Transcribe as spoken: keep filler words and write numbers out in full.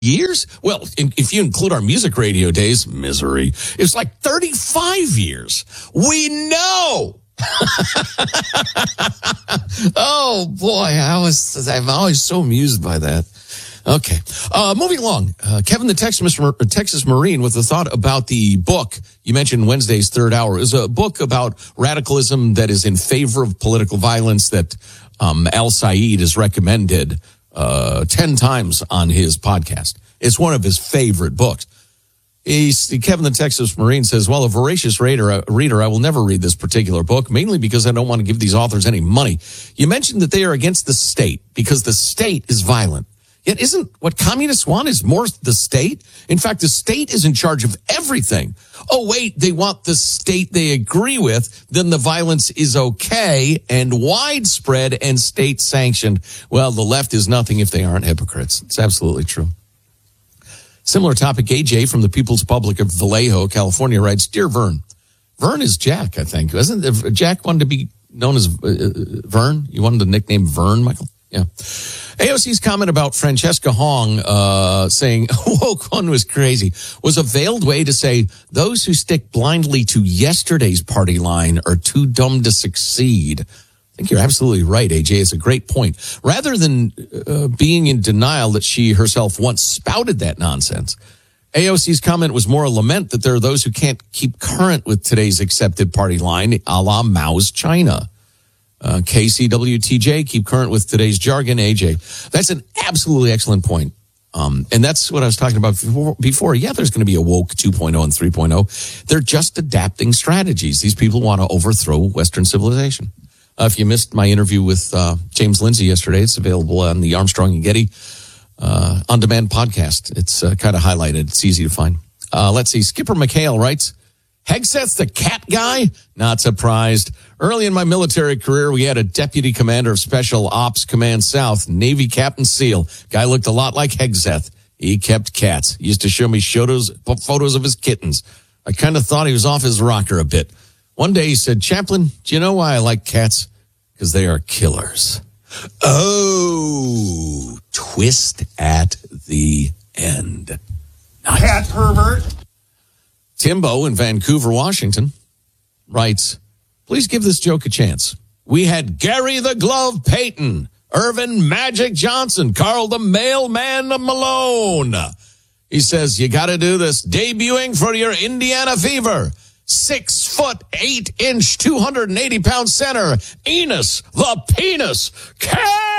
years? Well, in, if you include our music radio days, misery. It's like thirty-five years. We know. Oh boy, I was, I'm always so amused by that. Okay. Uh, moving along. Uh, Kevin, the Texas, Texas Marine, with a thought about the book. You mentioned Wednesday's Third Hour. It was a book about radicalism that is in favor of political violence that um, Al Said has recommended uh, ten times on his podcast. It's one of his favorite books. He's, Kevin, the Texas Marine, says, well, a voracious reader, uh, reader, I will never read this particular book, mainly because I don't want to give these authors any money. You mentioned that they are against the state because the state is violent. Yet isn't what communists want is more the state? In fact, the state is in charge of everything. Oh, wait, they want the state they agree with, then the violence is okay and widespread and state sanctioned. Well, the left is nothing if they aren't hypocrites. It's absolutely true. Similar topic, A J from the People's Republic of Vallejo, California writes, Dear Vern. Vern is Jack, I think. Isn't it, Jack wanted to be known as uh, Vern? You wanted the nickname Vern, Michael? Yeah. A O C's comment about Francesca Hong uh, saying, woke one was crazy, was a veiled way to say those who stick blindly to yesterday's party line are too dumb to succeed. I think you're absolutely right, A J. It's a great point. Rather than uh, being in denial that she herself once spouted that nonsense, A O C's comment was more a lament that there are those who can't keep current with today's accepted party line, a la Mao's China. Uh, K C W T J, keep current with today's jargon, A J. That's an absolutely excellent point. Um, and that's what I was talking about before. before. Yeah, there's going to be a woke two point oh and three point oh. They're just adapting strategies. These people want to overthrow Western civilization. Uh, if you missed my interview with uh, James Lindsay yesterday, it's available on the Armstrong and Getty uh, on-demand podcast. It's uh, kind of highlighted. It's easy to find. Uh, let's see. Skipper McHale writes, Hegseth's the cat guy? Not surprised. Early in my military career, we had a deputy commander of Special Ops Command South, Navy Captain SEAL. Guy looked a lot like Hegseth. He kept cats. He used to show me photos, photos of his kittens. I kind of thought he was off his rocker a bit. One day he said, Chaplain, do you know why I like cats? Because they are killers. Oh, twist at the end. Nice. Cat pervert. Timbo in Vancouver, Washington writes, please give this joke a chance. We had Gary the Glove Payton, Irvin Magic Johnson, Carl the Mailman Malone. He says, you got to do this. Debuting for your Indiana Fever. Six foot, eight inch, two hundred eighty pound center, Enos the Penis. Cat!